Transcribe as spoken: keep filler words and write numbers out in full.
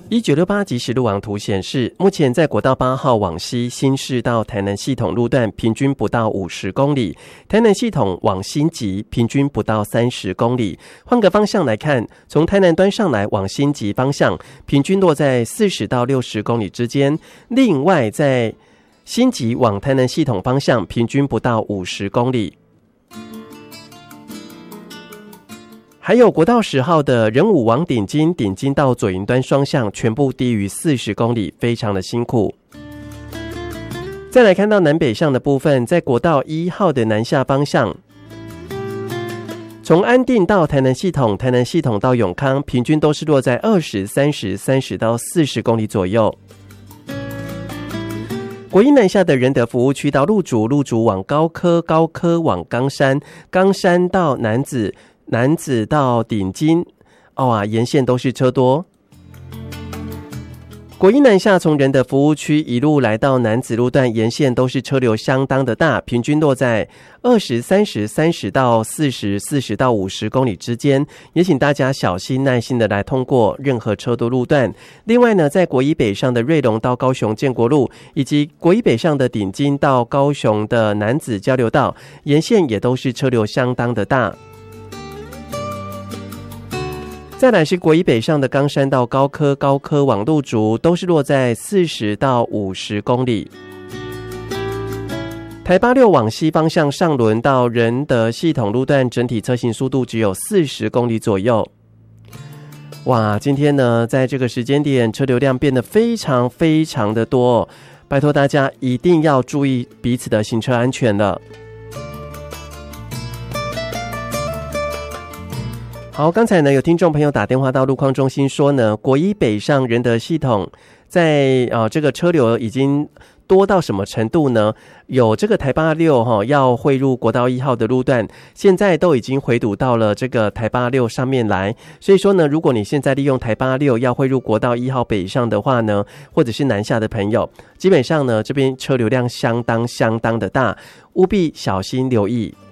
一九六八即时路网图显示，目前在国道八号往西新市到台南系统路段平均不到五十公里，台南系统往新集平均不到三十公里。换个方向来看，从台南端上来往新集方向，平均落在四十到六十公里之间。另外，在新集往台南系统方向，平均不到五十公里。还有国道十号的仁武往顶金，顶金到左营端双向全部低于四十公里，非常的辛苦。再来看到南北向的部分，在国道一号的南下方向，从安定到台南系统，台南系统到永康，平均都是落在二十、三十、三十到四十公里左右。国一南下的仁德服务区到路竹，路竹往高科，高科往冈山，冈山到楠梓，楠梓到顶金，哦啊，沿线都是车多。国一南下从仁德服务区一路来到楠梓路段，沿线都是车流相当的大，平均落在二十、三十、三十到四十、四十到五十公里之间，也请大家小心耐心的来通过任何车多路段。另外呢，在国一北上的瑞隆到高雄建国路，以及国一北上的顶金到高雄的楠梓交流道，沿线也都是车流相当的大。再来是国一北上的冈山到高科，高科往路竹，都是落在四十到五十公里。台八六往西方向上轮到仁德系统路段，整体车行速度只有四十公里左右。哇，今天呢，在这个时间点，车流量变得非常非常的多哦，拜托大家一定要注意彼此的行车安全了。好，刚才呢有听众朋友打电话到路况中心说呢，国一北上仁德系统在呃这个车流已经多到什么程度呢？有这个台八六哈要汇入国道一号的路段，现在都已经回堵到了这个台八六上面来。所以说呢，如果你现在利用台八六要汇入国道一号北上的话呢，或者是南下的朋友，基本上呢这边车流量相当相当的大，务必小心留意。